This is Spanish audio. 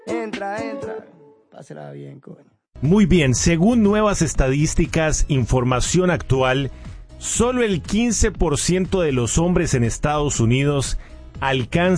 Entra, pásela bien, coño. Muy bien, según nuevas estadísticas, información actual, solo el 15% de los hombres en Estados Unidos alcanzan